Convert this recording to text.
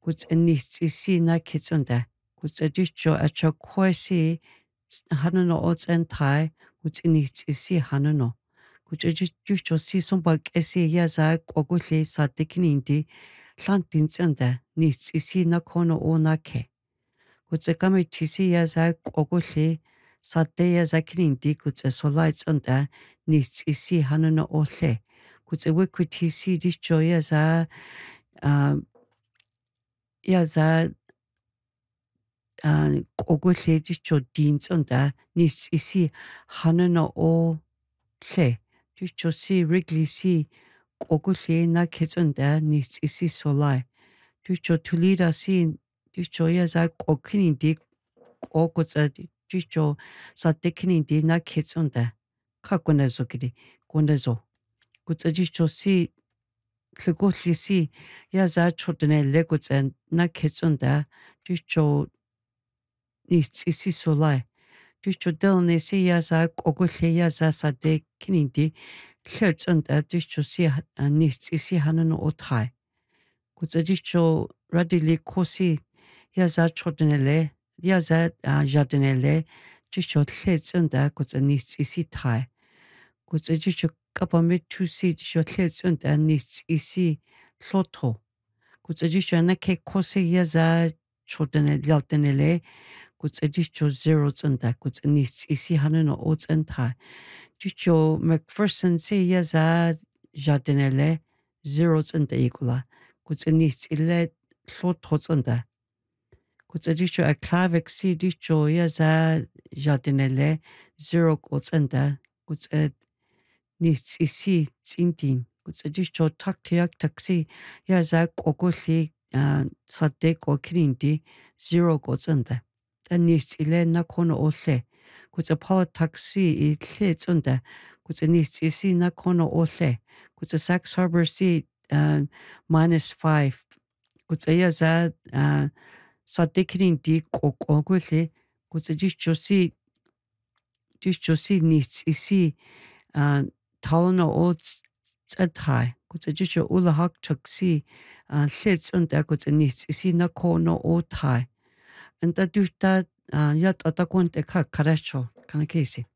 kuts'ennists'isi nakits'unda kuts'edijcho acho khuesi hanuno ots'enthai kuts'inits'isi hanuno kuts'edijcho si sombak'esi yaza k'ogulhi satekininti llant'ints'onda nits'isi nakhono o nakhe kuts'ekamithisi yaza k'ogulhi sate yaza kininti kuts'esolaitz'onda nits'isi hanuno ohle kuts'ewikwithisi dijcho ah, yaza k'ogulhi dijcho dints'onda nits'isi hanuno ohle dijcho si Wrigley k'ogulhi nakhets'onda nits'isi solai dijcho tulida si dijcho yaza k'okininti k'okutsa dijcho satekininti nakhets'onda khakunezo kunezo kuts'edijcho si tlhegulhi si yaza chodnele kuts'en nakhets'onda dijcho nits'isi solai dijcho delnesi yaza k'ogulhi yaza satekininti tlhets'onda dijcho si nits'isi hanuno othai kuts'edijcho radili khosi yaza chodnele yaza jadnele dijcho tlhets'onda kuts'enits'isi thai kuts'edijcho k'apamithusi dijcho tlhets'onda nits'isi llotho kuts'edijcho anakhe khosi yaza yaltenele kuts'edijcho zero ts'onda kuts'enits'isi hanuno ots'enthai dijcho McPherson si yaza jadnele zero ts'onda ik'ula kuts'enits'ile llotho ts'onda kuts'edijcho Aklavik si dijcho yaza jadnele zero k'ots'onda kuts'enits'isi ts'intin kuts'edijcho taktiyak taksi yaza k'ogulhi sate k'okininti zero k'ots'onda t'ennits'ile nakhono ohle kuts'epala taksi tlhets'onda kuts'enits'isi nakhono ohle kuts'e-Sachs Harbor si -5 kuts'eyaza satekininti k'ogulhi kuts'edijcho si nits'isi talono ots'enthai kuts'edijcho Ulahakchuk si tlhets'onda kuts'enits'isi nakhono othai enta dijta yat'atakunt'ekha karacho kanakesi